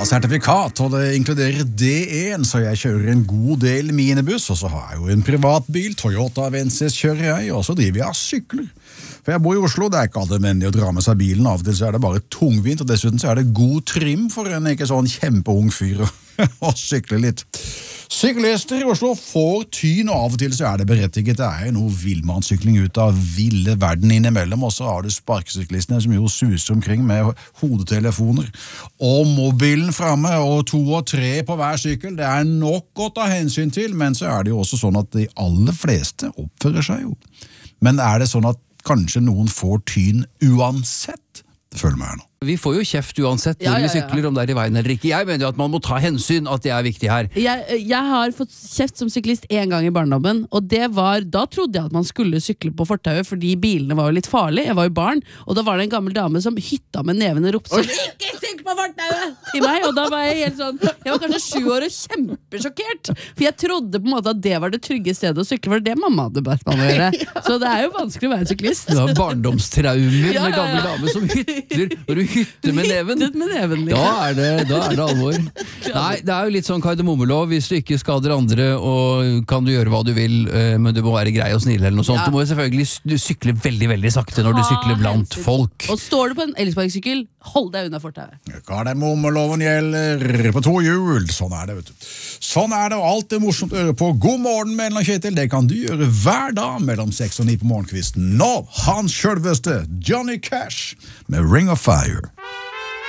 har sertifikat, og det inkluderer D1, så jeg kjører en god del minibuss, og så har jeg jo en privatbil, Toyota Avensis kjører jeg, og så driver jeg og sykler. For jeg bor i Oslo, det er ikke allmennig å dra med seg bilen, av og til så er det bare tungvint, og dessuten så er det god trim for en ikke sånn kjempeung fyr å sykle litt. Syklister i Oslo får tyn, og av og til så er det berettiget. Det er jo noe villmannssykling ut av ville verden innimellom, og så har du sparkesyklistene som jo suser omkring med hodetelefoner og mobilen fremme, og 2 og 3 på hver sykkel. Det er nok å ta hensyn til, men så er det jo også sånn at de aller fleste oppfører seg jo. Men er det sånn at kanskje noen får tyn uansett? Det føler meg her nå. Vi får jo kjeft uansett når vi sykler, om det er i veien eller ikke. Jeg mener jo at man må ta hensyn, at det er viktig her. Jeg har fått kjeft som syklist 1 gang i barndommen, og det var, da trodde jeg at man skulle sykle på fortauet, fordi bilene var jo litt farlige. Jeg var jo barn, og da var det en gammel dame som hytta med neven og ropte sånn, ikke sykle på fortauet! Til meg, og da var jeg helt sånn, jeg var kanskje 7 år og kjempesjokkert, for jeg trodde på en måte at det var det trygge stedet å sykle, for det mamma hadde bedt meg å gjøre. Så det er jo vanskelig å være syklist. Du har barndomstraumer med gamle dame som hytter, og du hytter med neven. Da er det alvor. Nei, det er jo litt sånn kardemommelov. Hvis du ikke skader andre, og kan du gjøre hva du vil, men du må være grei og snill eller noe sånt. Du må jo selvfølgelig sykle veldig, veldig sakte når du sykler blant folk. Og står du på en elsparkesykkel, hold deg unna fortauet. Kardemommeloven gjelder på 2 hjul. Sånn er det, vet du. Sånn er det, og alt er morsomt å høre på. God morgen, Menland Kjetil. Det kan du gjøre hver dag mellom 6 og 9 på morgenkvisten. Nå, hans selveste Johnny Cash med Ring of Fire.